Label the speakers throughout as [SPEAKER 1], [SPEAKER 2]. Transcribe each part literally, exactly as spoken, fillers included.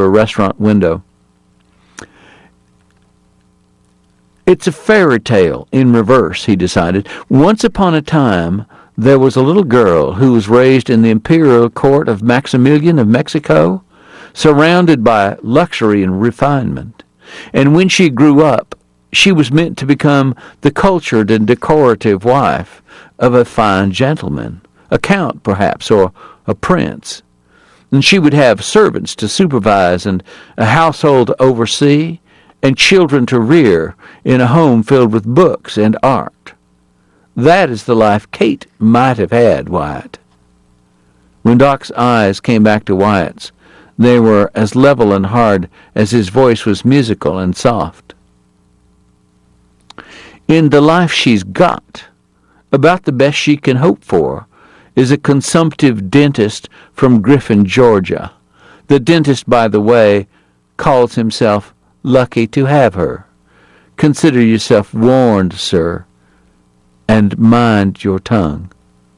[SPEAKER 1] a restaurant window. It's a fairy tale in reverse, he decided. Once upon a time, there was a little girl who was raised in the imperial court of Maximilian of Mexico, surrounded by luxury and refinement. And when she grew up, she was meant to become the cultured and decorative wife of a fine gentleman, a count perhaps, or a prince. And she would have servants to supervise and a household to oversee, and children to rear in a home filled with books and art. That is the life Kate might have had, Wyatt. When Doc's eyes came back to Wyatt's, they were as level and hard as his voice was musical and soft. In the life she's got, about the best she can hope for is a consumptive dentist from Griffin, Georgia. The dentist, by the way, calls himself lucky to have her. Consider yourself warned, sir, and mind your tongue.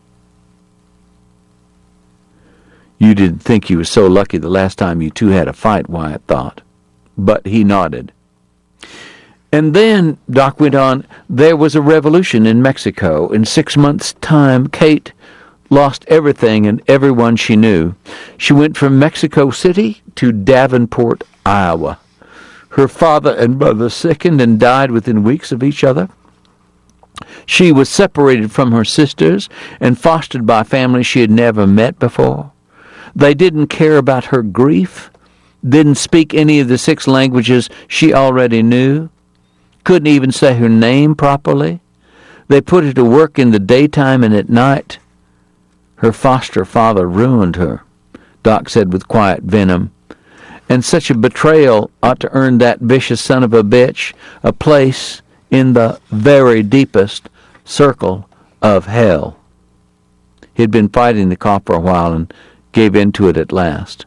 [SPEAKER 1] You didn't think you were so lucky the last time you two had a fight, Wyatt thought. But he nodded. And then, Doc went on, there was a revolution in Mexico. In six months' time, Kate lost everything and everyone she knew. She went from Mexico City to Davenport, Iowa. Her father and mother sickened and died within weeks of each other. She was separated from her sisters and fostered by families she had never met before. They didn't care about her grief, didn't speak any of the six languages she already knew, couldn't even say her name properly. They put her to work in the daytime and at night. Her foster father ruined her, Doc said with quiet venom. And such a betrayal ought to earn that vicious son of a bitch a place in the very deepest circle of hell. He'd been fighting the cough for a while and gave in to it at last.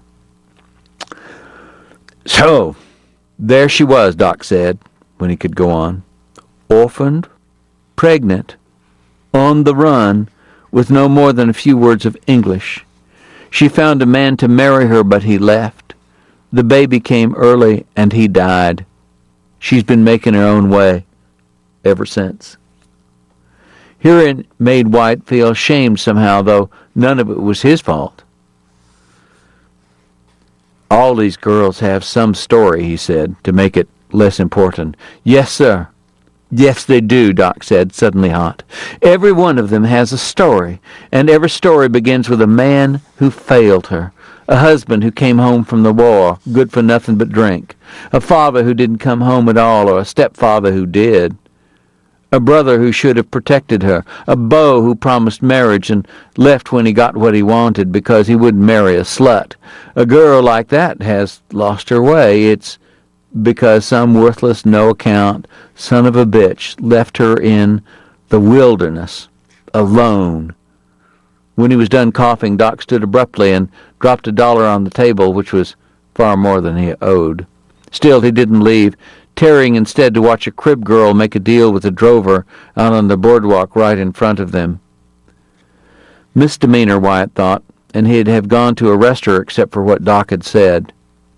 [SPEAKER 1] So, there she was, Doc said, when he could go on. Orphaned, pregnant, on the run, with no more than a few words of English. She found a man to marry her, but he left. The baby came early, and he died. She's been making her own way ever since. Herein made Wyatt feel shamed somehow, though none of it was his fault. All these girls have some story, he said, to make it less important. Yes, sir. Yes, they do, Doc said, suddenly hot. Every one of them has a story, and every story begins with a man who failed her. A husband who came home from the war, good for nothing but drink. A father who didn't come home at all, or a stepfather who did. A brother who should have protected her. A beau who promised marriage and left when he got what he wanted because he wouldn't marry a slut. A girl like that has lost her way. It's because some worthless, no-account son of a bitch left her in the wilderness, alone. When he was done coughing, Doc stood abruptly and dropped a dollar on the table, which was far more than he owed. Still, he didn't leave, tarrying instead to watch a crib girl make a deal with a drover out on the boardwalk right in front of them. Misdemeanor, Wyatt thought, and he'd have gone to arrest her except for what Doc had said.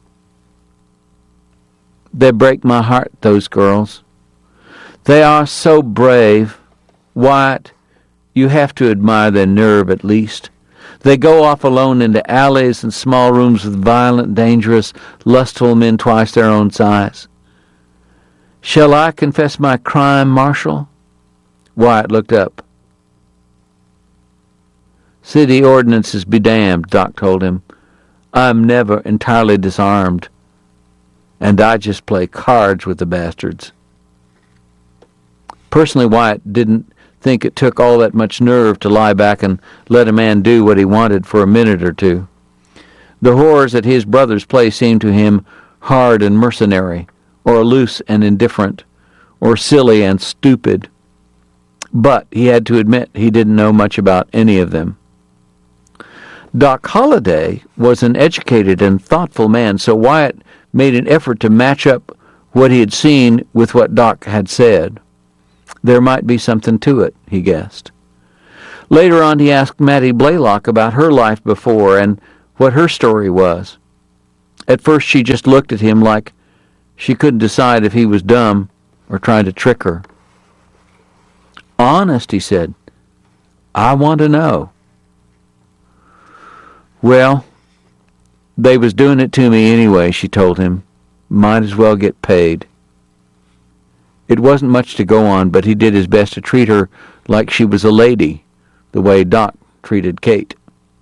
[SPEAKER 1] They break my heart, those girls. They are so brave. Wyatt, you have to admire their nerve at least. They go off alone into alleys and small rooms with violent, dangerous, lustful men twice their own size. Shall I confess my crime, Marshal? Wyatt looked up. City ordinances be damned, Doc told him. I'm never entirely disarmed, and I just play cards with the bastards. Personally, Wyatt didn't think it took all that much nerve to lie back and let a man do what he wanted for a minute or two. The horrors at his brother's place seemed to him hard and mercenary, or loose and indifferent, or silly and stupid. But he had to admit he didn't know much about any of them. Doc Holliday was an educated and thoughtful man, so Wyatt made an effort to match up what he had seen with what Doc had said. There might be something to it, he guessed. Later on, he asked Mattie Blaylock about her life before and what her story was. At first she just looked at him like she couldn't decide if he was dumb or trying to trick her. "Honest," he said. "I want to know." "Well, they was doing it to me anyway," she told him. "Might as well get paid." It wasn't much to go on, but he did his best to treat her like she was a lady, the way Doc treated Kate.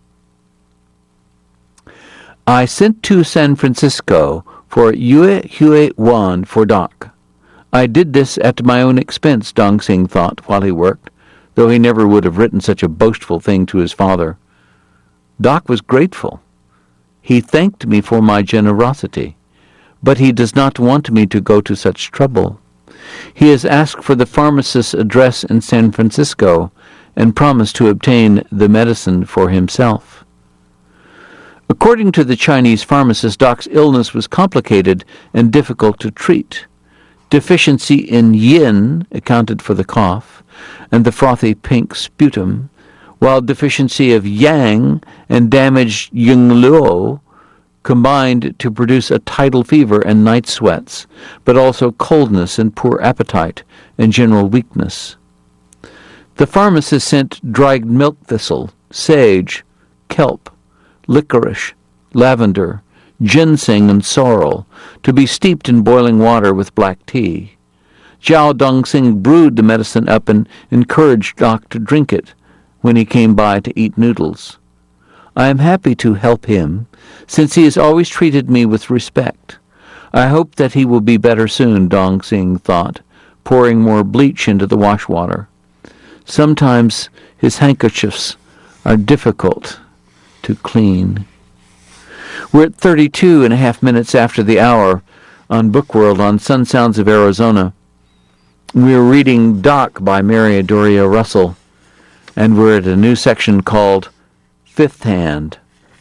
[SPEAKER 1] "I sent to San Francisco for Yue Hue Wan for Doc. I did this at my own expense," Dong Sing thought while he worked, though he never would have written such a boastful thing to his father. Doc was grateful. He thanked me for my generosity, but he does not want me to go to such trouble. He has asked for the pharmacist's address in San Francisco and promised to obtain the medicine for himself. According to the Chinese pharmacist, Doc's illness was complicated and difficult to treat. Deficiency in yin accounted for the cough and the frothy pink sputum, while deficiency of yang and damaged yingluo combined to produce a tidal fever and night sweats, but also coldness and poor appetite and general weakness. The pharmacist sent dried milk thistle, sage, kelp, licorice, lavender, ginseng, and sorrel to be steeped in boiling water with black tea. Zhao Dongsing brewed the medicine up and encouraged Doc to drink it when he came by to eat noodles. I am happy to help him, since he has always treated me with respect. I hope that he will be better soon, Dong Sing thought, pouring more bleach into the wash water. Sometimes his handkerchiefs are difficult to clean. We're at thirty-two and a half minutes after the hour on Bookworld on Sun Sounds of Arizona. We're reading Doc by Mary Doria Russell, and we're at a new section called Fifth Hand.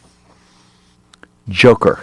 [SPEAKER 1] Joker.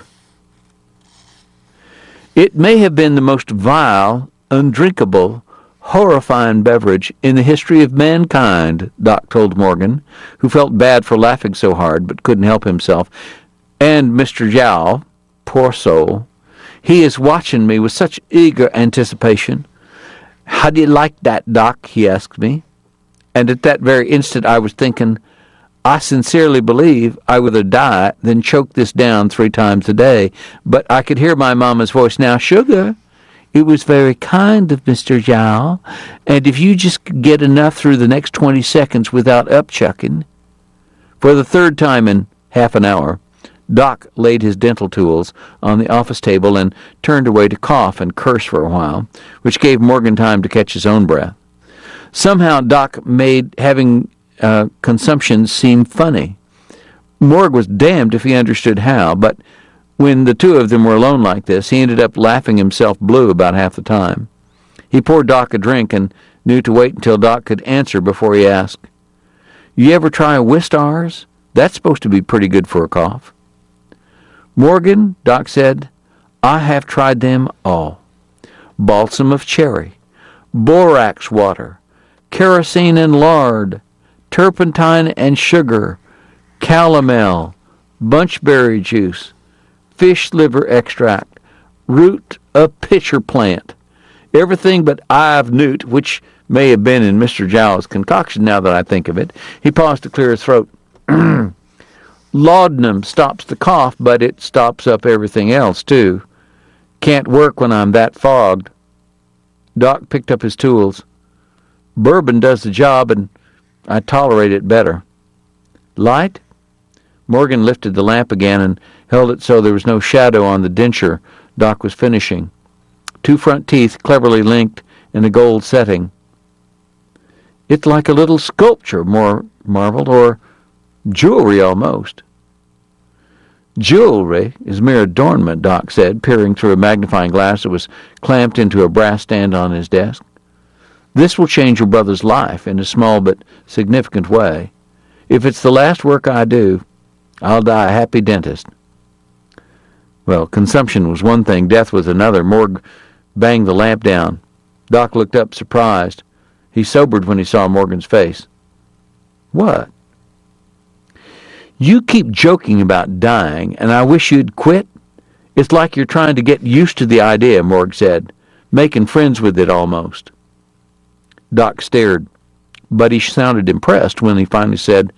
[SPEAKER 1] It may have been the most vile, undrinkable, horrifying beverage in the history of mankind, Doc told Morgan, who felt bad for laughing so hard but couldn't help himself. And Mister Zhao, poor soul, he is watching me with such eager anticipation. "How do you like that, Doc?" he asked me. And at that very instant I was thinking, I sincerely believe I would rather die than choke this down three times a day. But I could hear my mama's voice now. "Sugar, it was very kind of Mister Zhao, and if you just get enough through the next twenty seconds without upchucking." For the third time in half an hour, Doc laid his dental tools on the office table and turned away to cough and curse for a while, which gave Morgan time to catch his own breath. Somehow Doc made having uh, consumption seem funny. Morg was damned if he understood how, but when the two of them were alone like this, he ended up laughing himself blue about half the time. He poured Doc a drink and knew to wait until Doc could answer before he asked, "You ever try a Wistars? That's supposed to be pretty good for a cough." "Morgan," Doc said, "I have tried them all. Balsam of cherry, borax water, kerosene and lard, turpentine and sugar, calomel, bunchberry juice, fish liver extract, root of pitcher plant, everything but Ive Newt, which may have been in Mister Zhao's concoction now that I think of it." He paused to clear his throat. "Laudanum stops the cough, but it stops up everything else, too. Can't work when I'm that fogged." Doc picked up his tools. "Bourbon does the job, and I tolerate it better." "Light?" Morgan lifted the lamp again and held it so there was no shadow on the denture Doc was finishing. Two front teeth cleverly linked in a gold setting. "It's like a little sculpture," Moore marveled, "or jewelry almost." "Jewelry is mere adornment," Doc said, peering through a magnifying glass that was clamped into a brass stand on his desk. "This will change your brother's life in a small but significant way. If it's the last work I do, I'll die a happy dentist." Well, consumption was one thing, death was another. Morg banged the lamp down. Doc looked up, surprised. He sobered when he saw Morgan's face. "What?" "You keep joking about dying, and I wish you'd quit. It's like you're trying to get used to the idea, Morg said, making friends with it almost. Doc stared, but he sounded impressed when he finally said,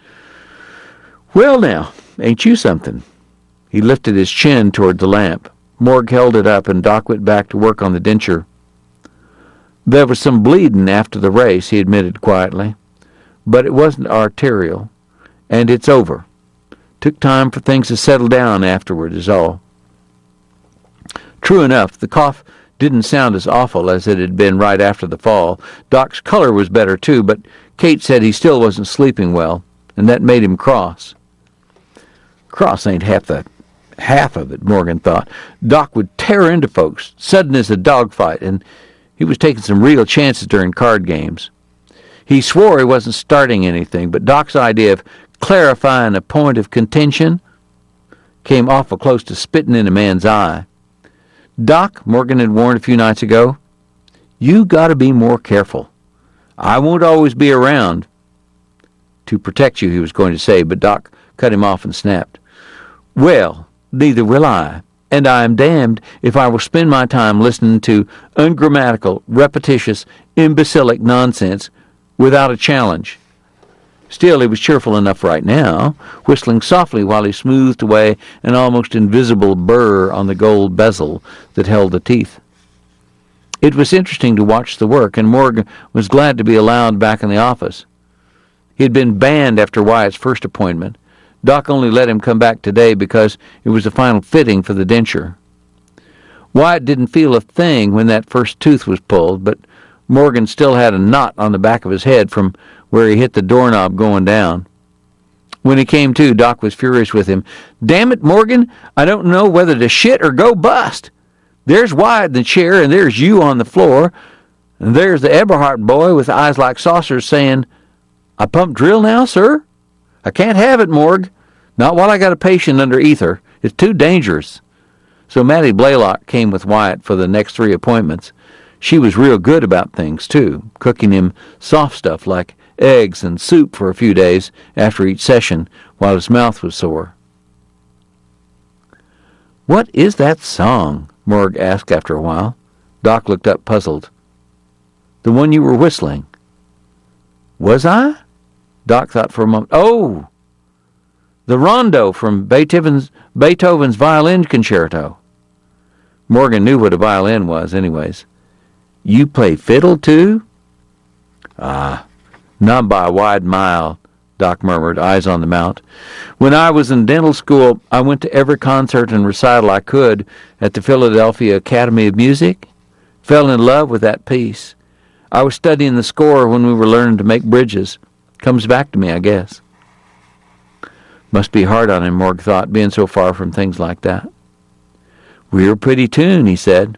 [SPEAKER 1] "Well now, ain't you something?" He lifted his chin toward the lamp. Morg held it up, and Doc went back to work on the denture. "There was some bleeding after the race," he admitted quietly, "but it wasn't arterial, and it's over. Took time for things to settle down afterward is all." True enough, the cough didn't sound as awful as it had been right after the fall. Doc's color was better, too, but Kate said he still wasn't sleeping well, and that made him cross. Cross ain't half the half of it, Morgan thought. Doc would tear into folks, sudden as a dogfight, and he was taking some real chances during card games. He swore he wasn't starting anything, but Doc's idea of clarifying a point of contention came awful close to spitting in a man's eye. "Doc," Morgan had warned a few nights ago, "you gotta be more careful. I won't always be around." "To protect you," he was going to say, but Doc cut him off and snapped. "Well, neither will I, and I am damned if I will spend my time listening to ungrammatical, repetitious, imbecilic nonsense without a challenge." Still, he was cheerful enough right now, whistling softly while he smoothed away an almost invisible burr on the gold bezel that held the teeth. It was interesting to watch the work, and Morgan was glad to be allowed back in the office. He had been banned after Wyatt's first appointment. Doc only let him come back today because it was the final fitting for the denture. Wyatt didn't feel a thing when that first tooth was pulled, but Morgan still had a knot on the back of his head from where he hit the doorknob going down. When he came to, Doc was furious with him. "Damn it, Morgan, I don't know whether to shit or go bust. There's Wyatt in the chair, and there's you on the floor, and there's the Eberhardt boy with eyes like saucers saying, 'I pump drill now, sir?' I can't have it, Morg. Not while I got a patient under ether. It's too dangerous." So Mattie Blaylock came with Wyatt for the next three appointments. She was real good about things, too, cooking him soft stuff like eggs and soup for a few days after each session while his mouth was sore. "What is that song?" Morg asked after a while. Doc looked up puzzled. "The one you were whistling." "Was I?" Doc thought for a moment. "Oh, the rondo from Beethoven's, Beethoven's violin concerto." Morgan knew what a violin was anyways. "You play fiddle, too?" "Ah, not by a wide mile," Doc murmured, eyes on the mount. "When I was in dental school, I went to every concert and recital I could at the Philadelphia Academy of Music. Fell in love with that piece. I was studying the score when we were learning to make bridges. Comes back to me, I guess." Must be hard on him, Morg thought, being so far from things like that. "Real pretty tune," he said.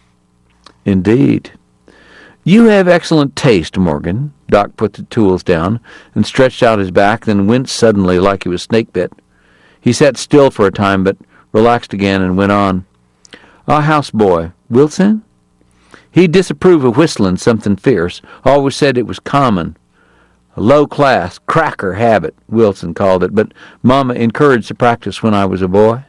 [SPEAKER 1] "Indeed. You have excellent taste, Morgan." Doc put the tools down and stretched out his back, then winced suddenly like he was snake-bit. He sat still for a time, but relaxed again and went on. "Our houseboy, Wilson? He'd disapprove of whistling something fierce, always said it was common. A low-class, cracker habit, Wilson called it, but Mama encouraged the practice when I was a boy."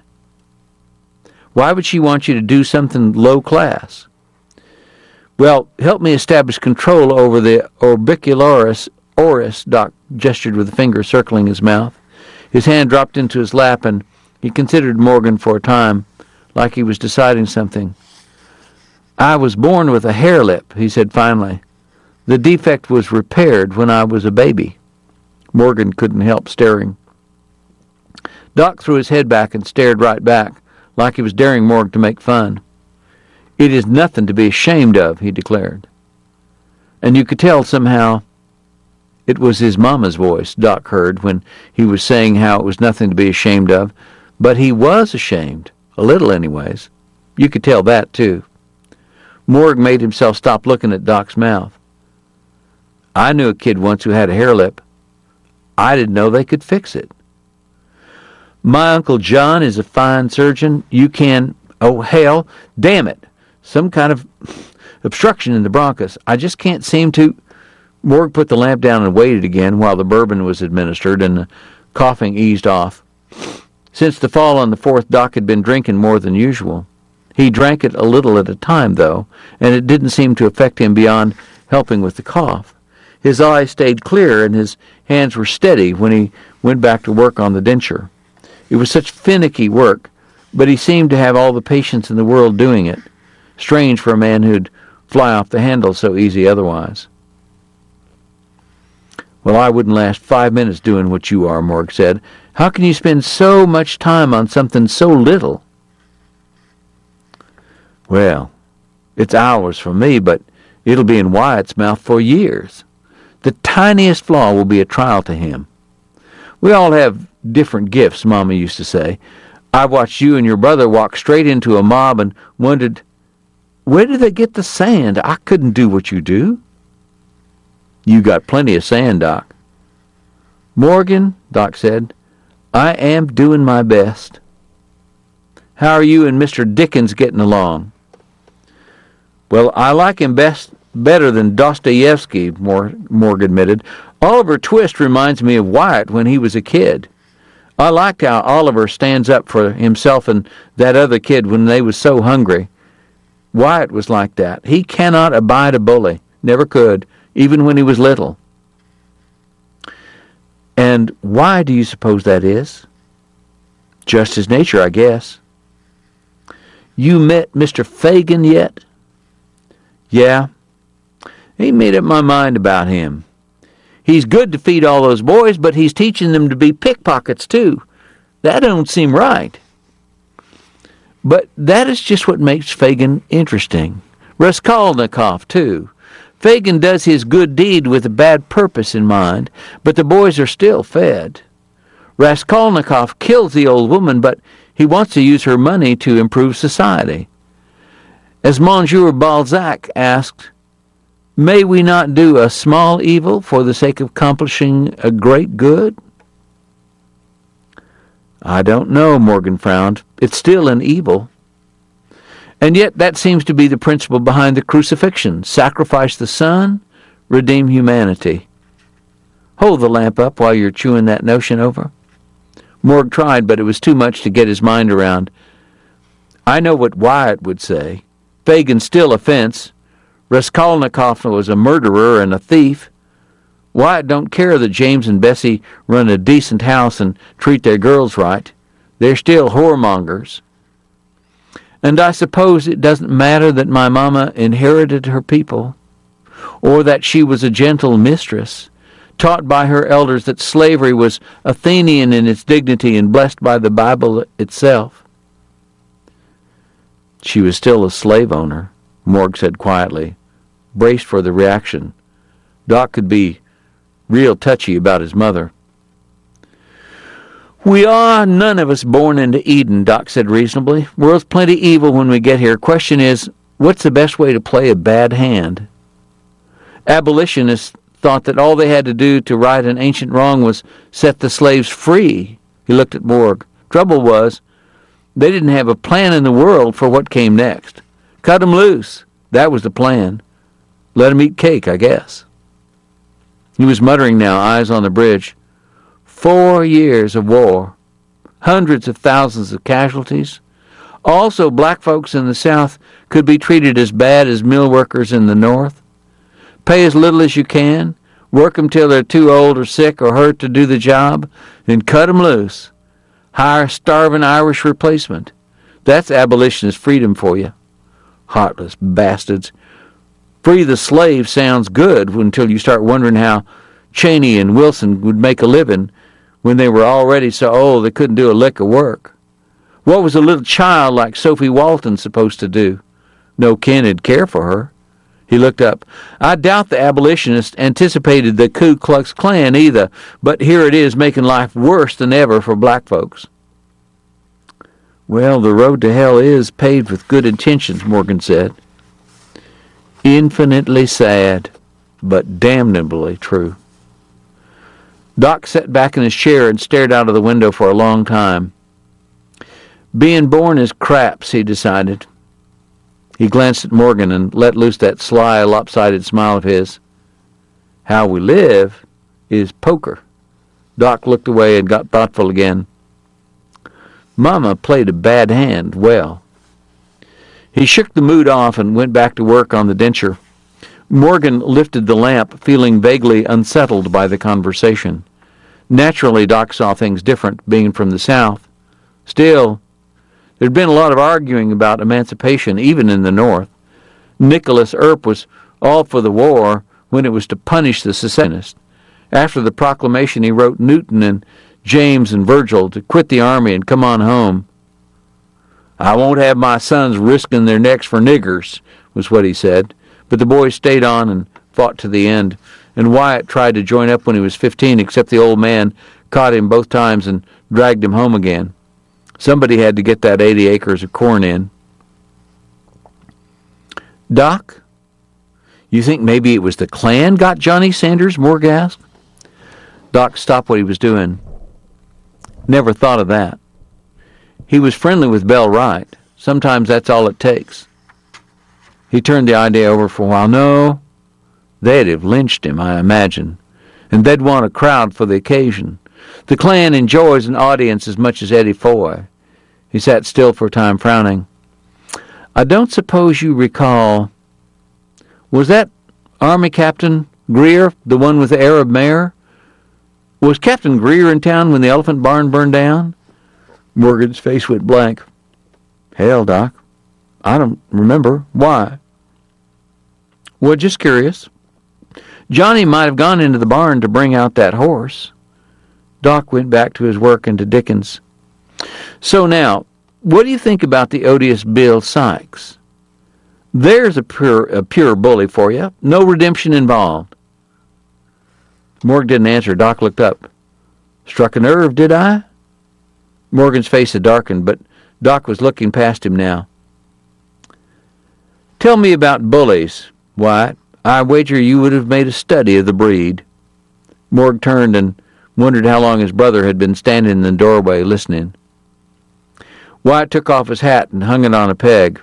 [SPEAKER 1] "Why would she want you to do something low-class?" "Well, help me establish control over the orbicularis oris," Doc gestured with a finger circling his mouth. His hand dropped into his lap, and he considered Morgan for a time, like he was deciding something. "I was born with a hair lip," he said finally. "The defect was repaired when I was a baby." Morgan couldn't help staring. Doc threw his head back and stared right back, like he was daring Morg to make fun. "It is nothing to be ashamed of," he declared. And you could tell somehow it was his mama's voice Doc heard when he was saying how it was nothing to be ashamed of, but he was ashamed, a little anyways. You could tell that, too. Morg made himself stop looking at Doc's mouth. "I knew a kid once who had a hair lip. I didn't know they could fix it. My Uncle John is a fine surgeon. You can... Oh, hell, damn it. Some kind of obstruction in the bronchus. I just can't seem to..." Morg put the lamp down and waited again while the bourbon was administered and the coughing eased off. Since the fall on the fourth, Doc had been drinking more than usual. He drank it a little at a time, though, and it didn't seem to affect him beyond helping with the cough. His eyes stayed clear, and his hands were steady when he went back to work on the denture. It was such finicky work, but he seemed to have all the patience in the world doing it. Strange for a man who'd fly off the handle so easy otherwise. "Well, I wouldn't last five minutes doing what you are," Morg said. "How can you spend so much time on something so little?" "Well, it's hours for me, but it'll be in Wyatt's mouth for years. The tiniest flaw will be a trial to him. We all have different gifts, Mama used to say. I watched you and your brother walk straight into a mob and wondered, where did they get the sand? I couldn't do what you do." "You got plenty of sand, Doc." "Morgan," Doc said, "I am doing my best. How are you and Mister Dickens getting along?" "Well, I like him best better than Dostoevsky," Morg admitted. "Oliver Twist reminds me of Wyatt when he was a kid. I liked how Oliver stands up for himself and that other kid when they was so hungry. Wyatt was like that. He cannot abide a bully. Never could, even when he was little." "And why do you suppose that is?" "Just his nature, I guess." "You met Mister Fagin yet?" "Yeah. He made up my mind about him. He's good to feed all those boys, but he's teaching them to be pickpockets, too. That don't seem right." "But that is just what makes Fagin interesting. Raskolnikov, too. Fagin does his good deed with a bad purpose in mind, but the boys are still fed. Raskolnikov kills the old woman, but he wants to use her money to improve society. As Monsieur Balzac asked, may we not do a small evil for the sake of accomplishing a great good?" "I don't know," Morgan frowned. "It's still an evil. And yet that seems to be the principle behind the crucifixion. Sacrifice the Son, redeem humanity. Hold the lamp up while you're chewing that notion over." Morg tried, but it was too much to get his mind around. "I know what Wyatt would say. Fagin's still a fence. Raskolnikov was a murderer and a thief. Wyatt don't care that James and Bessie run a decent house and treat their girls right. They're still whoremongers. And I suppose it doesn't matter that my mama inherited her people, or that she was a gentle mistress, taught by her elders that slavery was Athenian in its dignity and blessed by the Bible itself." "She was still a slave owner," Morg said quietly, braced for the reaction. Doc could be real touchy about his mother. "We are none of us born into Eden," Doc said reasonably. "World's plenty evil when we get here. Question is, what's the best way to play a bad hand? Abolitionists thought that all they had to do to right an ancient wrong was set the slaves free." He looked at Morg. "Trouble was, they didn't have a plan in the world for what came next. Cut 'em loose. That was the plan. Let 'em eat cake, I guess." He was muttering now, eyes on the bridge. Four years of war. Hundreds of thousands of casualties. Also, black folks in the South could be treated as bad as mill workers in the North. Pay as little as you can, work 'em till they're too old or sick or hurt to do the job, then cut 'em loose. Hire a starving Irish replacement. That's abolitionist freedom for you. Heartless bastards. Free the slave sounds good until you start wondering how Cheney and Wilson would make a living when they were already so old they couldn't do a lick of work. What was a little child like Sophie Walton supposed to do? No kin'd care for her. He looked up. "I doubt the abolitionists anticipated the Ku Klux Klan either, but here it is making life worse than ever for black folks." "Well, the road to hell is paved with good intentions," Morgan said. "Infinitely sad, but damnably true." Doc sat back in his chair and stared out of the window for a long time. "Being born is craps," he decided. He glanced at Morgan and let loose that sly, lopsided smile of his. "How we live is poker." Doc looked away and got thoughtful again. Mama played a bad hand well. He shook the mood off and went back to work on the denture. Morgan lifted the lamp, feeling vaguely unsettled by the conversation. Naturally, Doc saw things different, being from the South. Still, there'd been a lot of arguing about emancipation, even in the North. Nicholas Earp was all for the war when it was to punish the secessionists. After the proclamation, he wrote Newton and James and Virgil to quit the army and come on home. "I won't have my sons risking their necks for niggers," was what he said. But the boys stayed on and fought to the end, and Wyatt tried to join up when he was fifteen, except the old man caught him both times and dragged him home again. Somebody had to get that eighty acres of corn in. "Doc, you think maybe it was the Klan got Johnny Sanders?" Morg asked. Doc stopped what he was doing. "Never thought of that. He was friendly with Bell Wright. Sometimes that's all it takes." He turned the idea over for a while. "No, they'd have lynched him, I imagine, and they'd want a crowd for the occasion. The Klan enjoys an audience as much as Eddie Foy." He sat still for a time, frowning. "I don't suppose you recall, was that Army Captain Greer, the one with the Arab mayor? Was Captain Greer in town when the elephant barn burned down?" Morgan's face went blank. "Hell, Doc, I don't remember. Why?" "Well, just curious. Johnny might have gone into the barn to bring out that horse." Doc went back to his work and to Dickens. "So now, what do you think about the odious Bill Sykes? There's a pure, a pure bully for you. No redemption involved." Morg didn't answer. Doc looked up. "Struck a nerve, did I?" Morgan's face had darkened, but Doc was looking past him now. "Tell me about bullies, Wyatt. I wager you would have made a study of the breed." Morg turned and wondered how long his brother had been standing in the doorway listening. Wyatt took off his hat and hung it on a peg.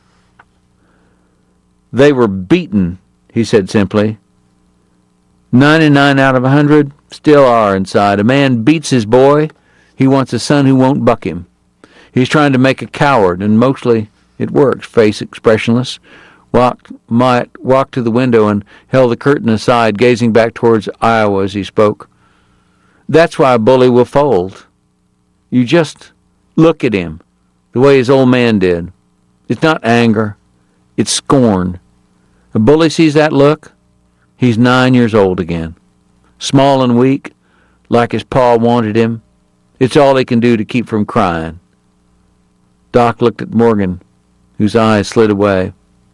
[SPEAKER 1] "They were beaten," he said simply. Ninety-nine out of a hundred still are inside. A man beats his boy. He wants a son who won't buck him. He's trying to make a coward, and mostly it works. Face expressionless. Walked, might walked to the window and held the curtain aside, gazing back towards Iowa as he spoke. "That's why a bully will fold. You just look at him, the way his old man did. It's not anger, it's scorn. A bully sees that look, he's nine years old again. Small and weak, like his pa wanted him. It's all he can do to keep from crying." Doc looked at Morgan, whose eyes slid away.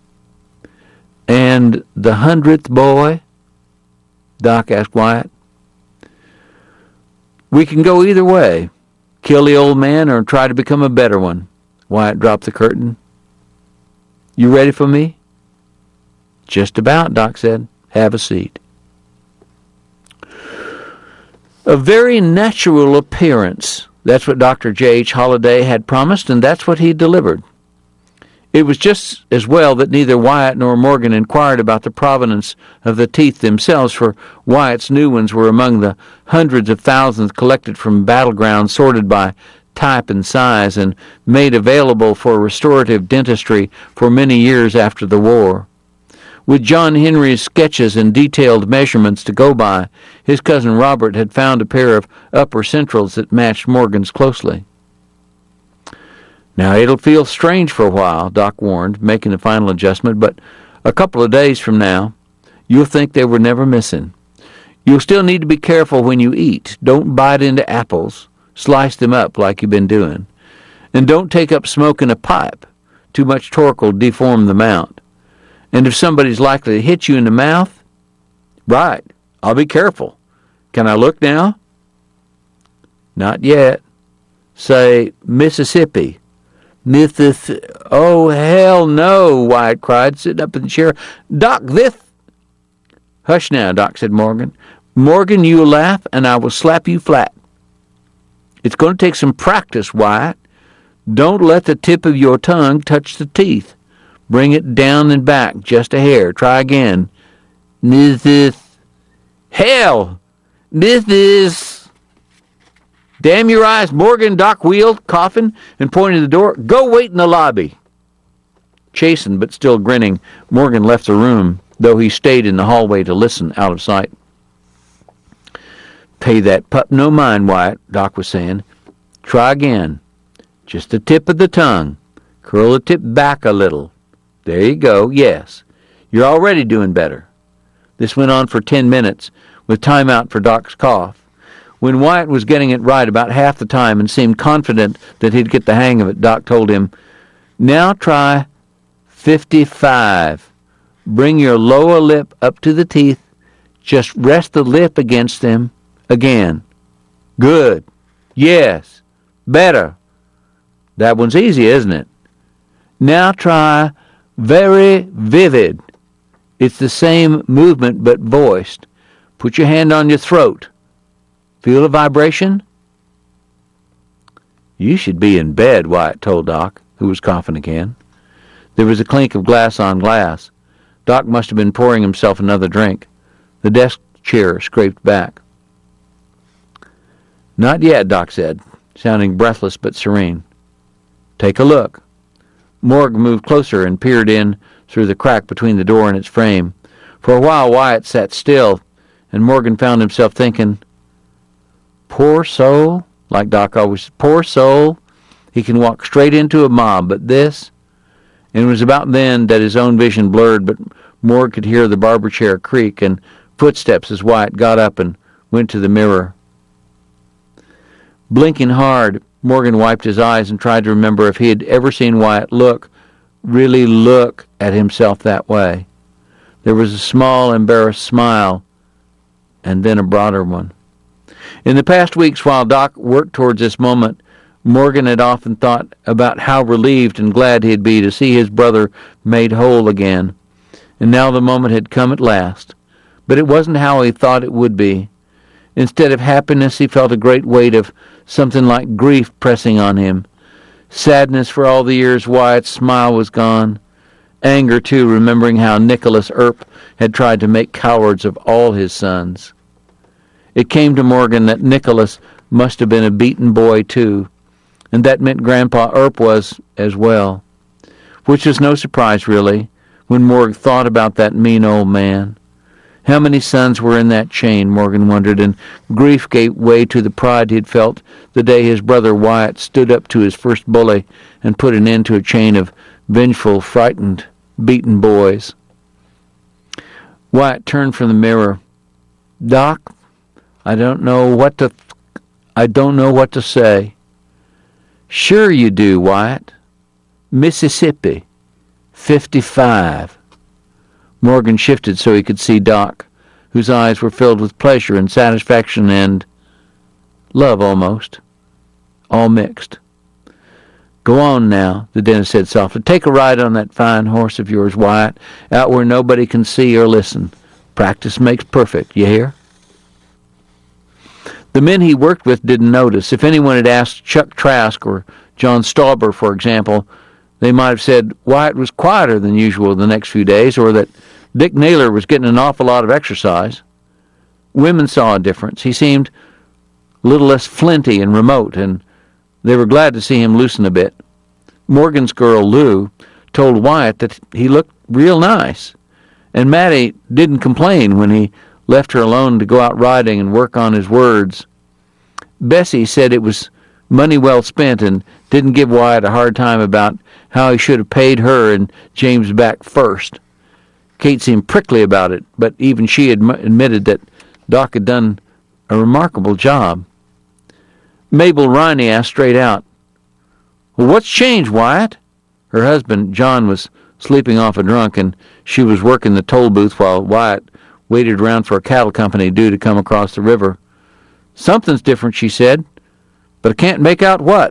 [SPEAKER 1] "And the hundredth boy?" Doc asked Wyatt. "We can go either way. Kill the old man or try to become a better one." Wyatt dropped the curtain. "You ready for me?" "Just about," Doc said. "Have a seat." A very natural appearance. That's what Doctor J H Holliday had promised, and that's what he delivered. It was just as well that neither Wyatt nor Morgan inquired about the provenance of the teeth themselves, for Wyatt's new ones were among the hundreds of thousands collected from battlegrounds, sorted by type and size, and made available for restorative dentistry for many years after the war. With John Henry's sketches and detailed measurements to go by, his cousin Robert had found a pair of upper centrals that matched Morgan's closely. "Now, it'll feel strange for a while," Doc warned, making the final adjustment, "but a couple of days from now, you'll think they were never missing. You'll still need to be careful when you eat. Don't bite into apples. Slice them up like you've been doing. And don't take up smoking a pipe. Too much torque will deform the mount. And if somebody's likely to hit you in the mouth, right, I'll be careful. Can I look now?" "Not yet. Say, Mississippi." Mississippi. "Oh, hell no," Wyatt cried, sitting up in the chair. "Doc, this—" "Hush now, Doc," said Morgan. "Morgan, you'll laugh, and I will slap you flat. It's going to take some practice, Wyatt. Don't let the tip of your tongue touch the teeth. Bring it down and back just a hair. Try again. This is... Hell! This is... "Damn your eyes, Morgan," Doc wheeled, coughing, and pointed to the door. "Go wait in the lobby." Chastened but still grinning, Morgan left the room, though he stayed in the hallway to listen out of sight. "Pay that pup no mind, Wyatt," Doc was saying. "Try again. Just the tip of the tongue. Curl the tip back a little. There you go. Yes. You're already doing better." This went on for ten minutes, with time out for Doc's cough. When Wyatt was getting it right about half the time and seemed confident that he'd get the hang of it, Doc told him, "Now try fifty-five. Bring your lower lip up to the teeth. Just rest the lip against them. Again. Good. Yes. Better. That one's easy, isn't it? Now try very vivid. It's the same movement but voiced. Put your hand on your throat. Feel the vibration?" "You should be in bed," Wyatt told Doc, who was coughing again. There was a clink of glass on glass. Doc must have been pouring himself another drink. The desk chair scraped back. "Not yet," Doc said, sounding breathless but serene. "Take a look." Morgan moved closer and peered in through the crack between the door and its frame. For a while Wyatt sat still, and Morgan found himself thinking, "Poor soul," like Doc always said, "poor soul. He can walk straight into a mob, but this..." And it was about then that his own vision blurred, but Morgan could hear the barber chair creak and footsteps as Wyatt got up and went to the mirror. Blinking hard, Morgan wiped his eyes and tried to remember if he had ever seen Wyatt look, really look at himself that way. There was a small, embarrassed smile, and then a broader one. In the past weeks, while Doc worked towards this moment, Morgan had often thought about how relieved and glad he'd be to see his brother made whole again. And now the moment had come at last. But it wasn't how he thought it would be. Instead of happiness, he felt a great weight of something like grief pressing on him. Sadness for all the years Wyatt's smile was gone. Anger, too, remembering how Nicholas Earp had tried to make cowards of all his sons. It came to Morgan that Nicholas must have been a beaten boy, too, and that meant Grandpa Earp was as well. Which was no surprise, really, when Morgan thought about that mean old man. How many sons were in that chain, Morgan wondered, and grief gave way to the pride he'd felt the day his brother Wyatt stood up to his first bully and put an end to a chain of vengeful, frightened, beaten boys. Wyatt turned from the mirror. "Doc, I don't know what to... I don't know what to say." "Sure you do, Wyatt. Mississippi. Fifty-five." Morgan shifted so he could see Doc, whose eyes were filled with pleasure and satisfaction and love almost, all mixed. "Go on now," the dentist said softly. "Take a ride on that fine horse of yours, Wyatt, out where nobody can see or listen. Practice makes perfect, you hear?" The men he worked with didn't notice. If anyone had asked Chuck Trask or John Stauber, for example, they might have said Wyatt was quieter than usual the next few days, or that Dick Naylor was getting an awful lot of exercise. Women saw a difference. He seemed a little less flinty and remote, and they were glad to see him loosen a bit. Morgan's girl, Lou, told Wyatt that he looked real nice, and Mattie didn't complain when he left her alone to go out riding and work on his words. Bessie said it was money well spent and didn't give Wyatt a hard time about how he should have paid her and James back first. Kate seemed prickly about it, but even she adm- admitted that Doc had done a remarkable job. Mabel Riney asked straight out, "Well, what's changed, Wyatt?" Her husband, John, was sleeping off a drunk, and she was working the toll booth while Wyatt waited around for a cattle company due to come across the river. "Something's different," she said, "but I can't make out what."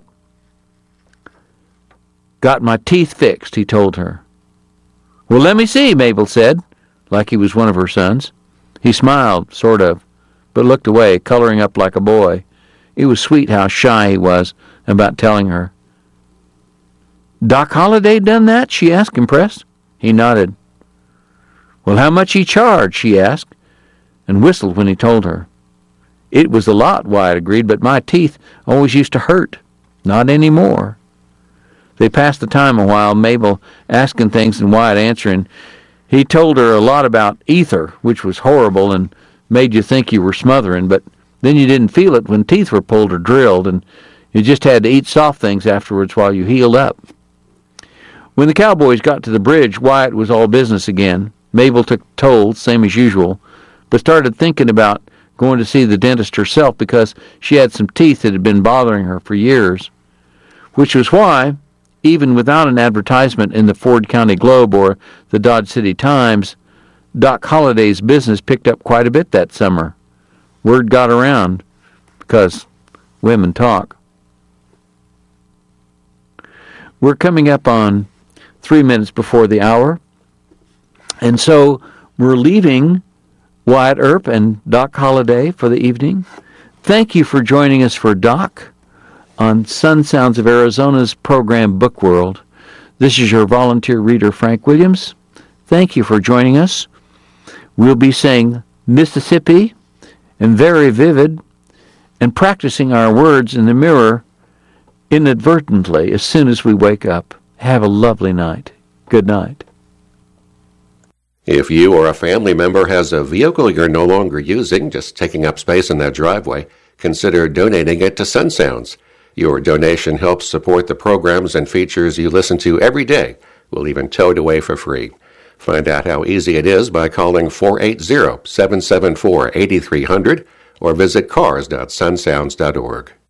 [SPEAKER 1] "Got my teeth fixed," he told her. "Well, let me see," Mabel said, like he was one of her sons. He smiled, sort of, but looked away, coloring up like a boy. It was sweet how shy he was about telling her. "Doc Holliday done that?" she asked, impressed. He nodded. "Well, how much he charge?" she asked, and whistled when he told her. It was a lot, Wyatt agreed, but my teeth always used to hurt. Not anymore. They passed the time a while, Mabel asking things and Wyatt answering. He told her a lot about ether, which was horrible and made you think you were smothering, but then you didn't feel it when teeth were pulled or drilled, and you just had to eat soft things afterwards while you healed up. When the cowboys got to the bridge, Wyatt was all business again. Mabel took tolls, same as usual, but started thinking about going to see the dentist herself because she had some teeth that had been bothering her for years, which was why, even without an advertisement in the Ford County Globe or the Dodge City Times, Doc Holliday's business picked up quite a bit that summer. Word got around because women talk. We're coming up on three minutes before the hour, and so we're leaving Wyatt Earp and Doc Holliday for the evening. Thank you for joining us for Doc on Sun Sounds of Arizona's program Book World. This is your volunteer reader, Frank Williams. Thank you for joining us. We'll be saying Mississippi and very vivid and practicing our words in the mirror inadvertently as soon as we wake up. Have a lovely night. Good night.
[SPEAKER 2] If you or a family member has a vehicle you're no longer using, just taking up space in that driveway, consider donating it to Sun Sounds. Your donation helps support the programs and features you listen to every day. We'll even tow it away for free. Find out how easy it is by calling four eight zero, seven seven four, eight three zero zero or visit cars dot sun sounds dot org.